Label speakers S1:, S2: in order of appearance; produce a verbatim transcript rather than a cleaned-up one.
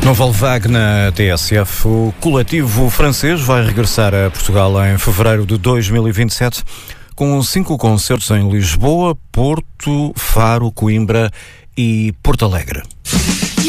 S1: No Volkswagen na T S F, o coletivo francês vai regressar a Portugal em fevereiro de dois mil e vinte e sete com cinco concertos em Lisboa, Porto, Faro, Coimbra e Porto Alegre.